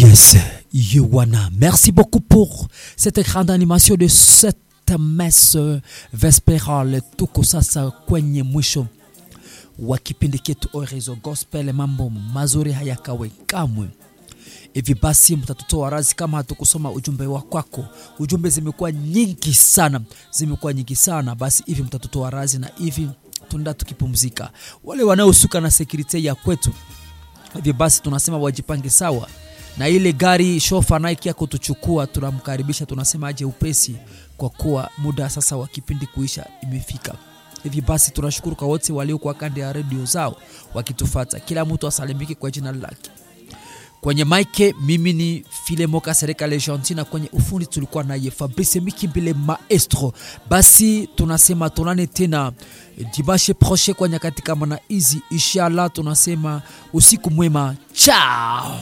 Yes, Yowana. Merci beaucoup pour cette grande animation de cette messe vespérale. Tuko sasa kwenye mwisho wa kipindi chetu Orezo Gospel, mambo mazuri hayakawe kamwe. Hivi basi mtatutoa razi kama hatukusoma ujumbe wa kwako. Ujumbe zimekuwa nyingi sana, basi hivi mtatutoa razi na hivi tunda tukipumzika. Wale wanaosuka na security ya kwetu, hivi basi tunasema wajipange sawa. Na ile gari shofa Nike ya kutuchukua, tunamkaribisha, tunasema aje upesi kwa kuwa muda sasa wa kipindi kuisha imefika. Hivi basi tunashukuru kwa wote waliokuwa kando ya radio zao wakitufuata. Kila mtu asalimike kwa jina lake. Kwenye mic mimi ni Filemoka Sereka Legentina, kwenye ufundi tulikuwa naye Fabrice Mikimbile maestro. Basi tunasema tunane tena dimanche prochain kwa nyakati kama na hizi, inshallah. Tunasema usiku mwema, ciao.